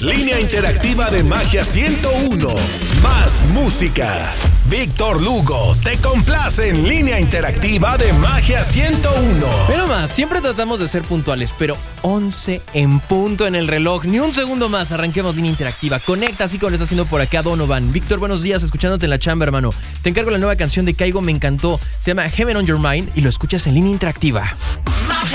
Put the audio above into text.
Línea interactiva de Magia 101. Más música. Víctor Lugo te complace en Línea interactiva de Magia 101. Pero más, siempre tratamos de ser puntuales, pero 11 en punto en el reloj. Ni un segundo más, arranquemos Línea interactiva. Conecta, así como lo está haciendo por acá Donovan. Víctor, buenos días, escuchándote en la chamba, hermano. Te encargo la nueva canción de Caigo, me encantó. Se llama Heaven on Your Mind y lo escuchas en Línea interactiva.